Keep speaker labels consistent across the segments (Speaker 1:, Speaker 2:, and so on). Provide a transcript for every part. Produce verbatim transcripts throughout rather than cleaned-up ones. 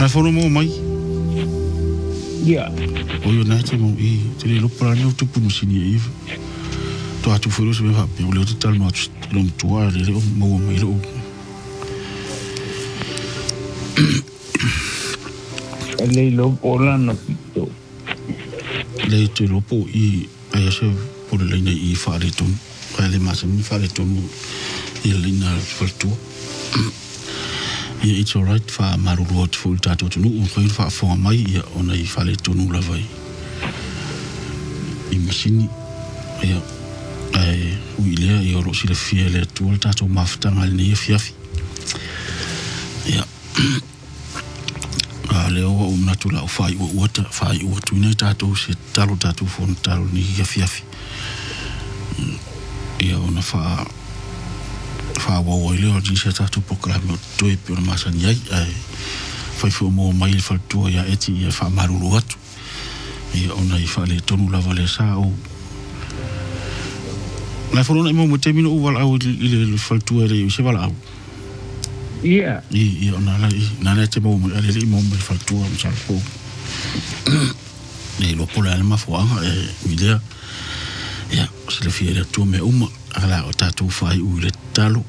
Speaker 1: fono mo mai.
Speaker 2: Ya.
Speaker 1: O yo na te mo i te le lopa ni o te punu sini e. To atu fo se me fa pe o le tal no atu lo tua le o mo mai lo.
Speaker 2: Le lo pola no pito.
Speaker 1: Le te lopo i ai se po le nei i fa le ton. Ai le masa mi fa le ton i le na faltu. Ia it's all right fa maruru atu fo tato tunu o ko fa fo mai ia ona i fa le tonu la vai. I masini ia ai uile ia ro si le fie le tu tato maftanga le fiafi. Ia le o o natula o fai o wata fai o tu nei tato se talo tato fo talo ni ia fiafi. Ia ona fa fa wa o le o dise tato programa to e per masa ni ai ai fai fo mo mai il faltu ia eti ia fa marulu atu. Ia ona i fa le tonu la vale sa o la fo na mo mo termino o val au il faltu ele se val au.
Speaker 2: Ia.
Speaker 1: I i ona la i na le te mo ale le mo me faltu o sa ko. Ne lo pola le ma fo e idea. Ia se le fie le tu me uma ala o tatu fai u le talo.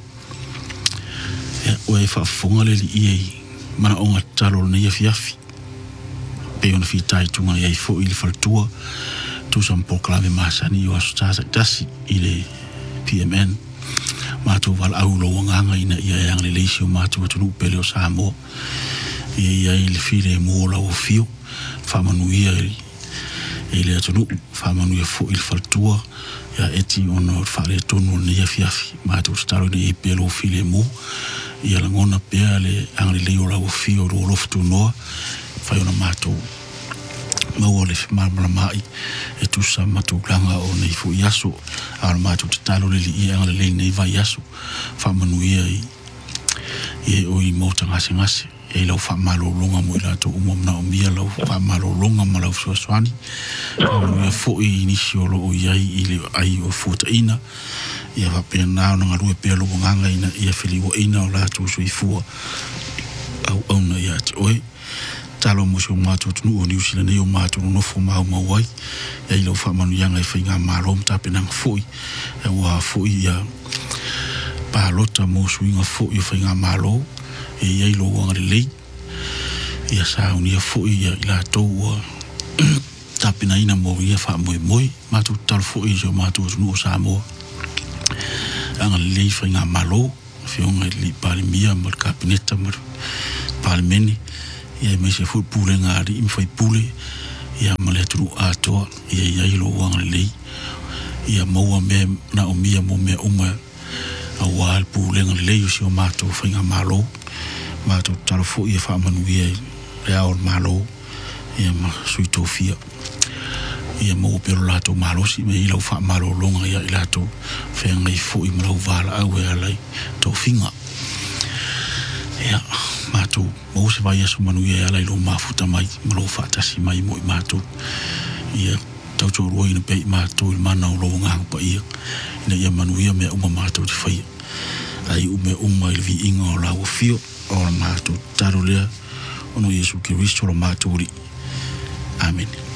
Speaker 1: Ia o e fa fonga le i e mana o nga talo ne ia fiafi. Pe ona fi tai tunga ia i fo il faltua tu sam proclame masani o astasa tasi ile P M N. Matu val au lo nganga ina ia yang le leisio matu tu pele o samo ia ia le file mo la o fio fa manuia ile tu fa manuia fo il faltua ia eti ono fa le tonu ne ia fiafi matu staro de pele o file mo ia la ngona pele ang le o la o fio ro lo ftu no fa ona matu mo le mala mai e tu sa matu langa o nei fu yaso al matu talo le ia le le nei vai yaso fa manuia i e o i mota ngase ngase e lo fa malo longa mo la to umo na o mia lo fa malo longa ma lo so swani o fo i inisio lo o ia i le ai o fota ina ia va pena na ngaru e pelo nganga ina ia fili o ina o la tu so i fu au au na ia oi talo mo so matu tunu o New Zealand e o matu no fo mau mau wai e ilo fa manu yanga e fainga malo mta pena foi e wa foi ya pa lota mo swinga foi e fainga malo e ia ilo wanga le ia sa uni e foi ya ila to tapina ina mo ia fa mo mo matu tal foi jo matu no sa mo anga le fainga malo fiona li palmia mo kabineta mo palmeni ia me se fu pule ngari im foi pule ia male tru ato ia ia ilo wang le ia mo me na o mia mo me uma a wal pule ngari le si o mato finga malo mato talo fu ia fa manu ia ia o malo ia ma suito fia ia mo pero lato malo si me ilo fa malo longa ia ilato fenga i fu i mo vala au ia lai to finga ia matu mo se vai aso manu ia lai lo mafuta mai mo fa tasi mai mo matu ia tau to roi na pe matu mana lo ngang pa ia ina ia manu ia me uma matu te fai ai ume uma il vi inga o la o fio o matu taro lea ono Yesu Kristo lo matu ri amen.